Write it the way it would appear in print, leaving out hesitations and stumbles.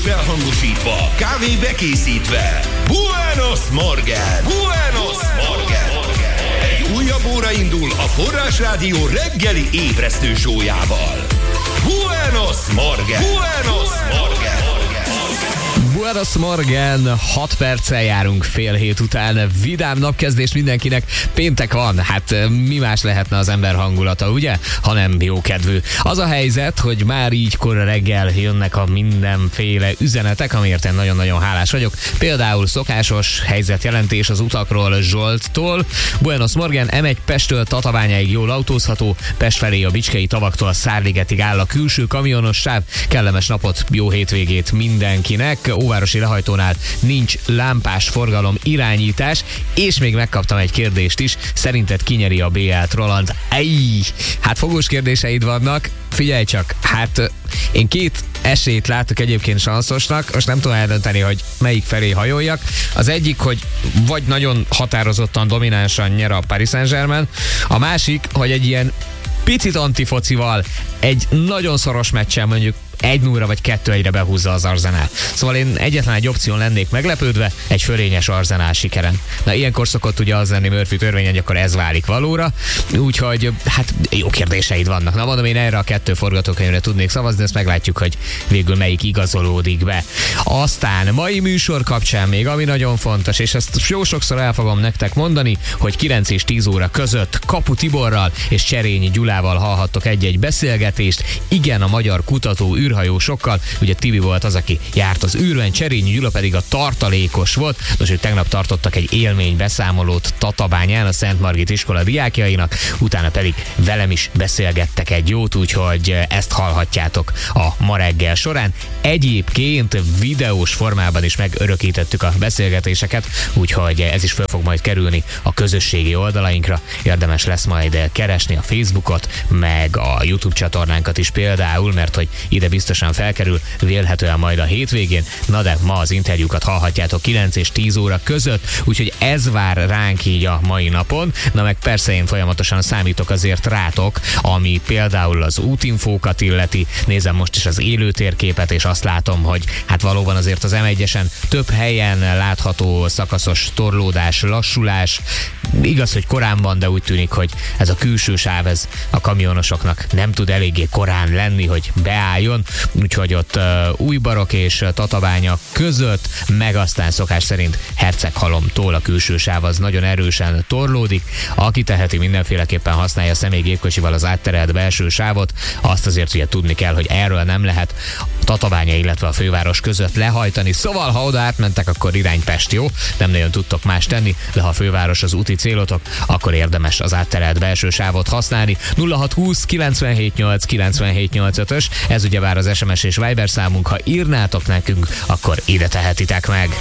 felhangosítva, kávé bekészítve. Buenos Morgen! Buenos Morgen! Egy újabb óra indul a Forrás Rádió reggeli ébresztő sójával. Buenos Morgen! Buenos Morgen! Buenos Morgen, 6 perccel járunk fél hét után. Vidám napkezdés mindenkinek. Péntek van, hát mi más lehetne az ember hangulata, ugye? Hanem jókedvű. Az a helyzet, hogy már így kora reggel jönnek a mindenféle üzenetek, amiért én nagyon-nagyon hálás vagyok. Például szokásos helyzetjelentés az utakról Zsolttól. Buenos Morgen, M1 Pesttől Tatabányáig jól autózható, Pest felé a Bicskei tavaktól Szárligetig áll a külső kamionos sáv. Kellemes napot, jó hétvégét mindenkinek. Óvárosi lehajtónál nincs lámpás forgalom irányítás, és még megkaptam egy kérdést is. Szerinted kinyeri a BL-t, Roland? Hát fogós kérdéseid vannak. Figyelj csak, hát én 2 esélyt látok egyébként sanszosnak, most nem tudom eldönteni, hogy melyik felé hajoljak. Az egyik, hogy vagy nagyon határozottan, dominánsan nyer a Paris Saint-Germain, a másik, hogy egy ilyen picit antifocival, egy nagyon szoros meccsen mondjuk 1-0 vagy 2-1-re behúzza az Arsenal. Szóval én egyetlen egy opción lennék meglepődve, egy fölényes Arsenal sikeren. Na ilyenkor szokott ugye az lenni Murphy törvény, hogy akkor ez válik valóra, úgyhogy hát jó kérdéseid vannak. Na mondom, én erre a 2 forgatókönyvre tudnék szavazni, ezt meglátjuk, hogy végül melyik igazolódik be. Aztán mai műsor kapcsán még ami nagyon fontos, és ezt jó sokszor el fogom nektek mondani, hogy 9 és 10 óra között Kapu Tiborral és Cserényi Gyulával hallhattok egy-egy beszélgetést. Igen, a magyar kutató űrhajósokkal. Ugye Tibi volt az, aki járt az űrben, Cserényi Gyula pedig a tartalékos volt. Nos, ők tegnap tartottak egy élménybeszámolót Tatabányán a Szent Margit iskola diákjainak, utána pedig velem is beszélgettek egy jót, úgyhogy ezt hallhatjátok a ma reggel során. Egyébként videós formában is megörökítettük a beszélgetéseket, úgyhogy ez is fel fog majd kerülni a közösségi oldalainkra. Érdemes lesz majd keresni a Facebookot, meg a YouTube csatornánkat is például, mert hogy ide biztosan felkerül, vélhetően majd a hétvégén. Na de ma az interjúkat hallhatjátok 9 és 10 óra között, úgyhogy ez vár ránk így a mai napon. Na meg persze én folyamatosan számítok azért rátok, ami például az útinfókat illeti. Nézem most is az élő térképet, és azt látom, hogy hát valóban azért az M1-esen több helyen látható szakaszos torlódás, lassulás. Igaz, hogy korán van, de úgy tűnik, hogy ez a külső sáv, ez a kamionosoknak nem tud eléggé korán lenni, hogy beálljon, úgyhogy ott Újbarok és Tatabánya között, meg aztán szokás szerint Herceghalomtól a külső sáv az nagyon erősen torlódik. Aki teheti, mindenféleképpen használja személygépkocsival az átterelt belső sávot. Azt azért ugye tudni kell, hogy erről nem lehet Tatabánya, illetve a főváros között lehajtani. Szóval, ha oda átmentek, akkor irány Pest, jó? Nem nagyon tudtok más tenni, de ha a főváros az úti célotok, akkor érdemes az átterelt belső sávot használni. 0620 978 978-ös, ez ugyebár az SMS és Viber számunk, ha írnátok nekünk, akkor ide tehetitek meg.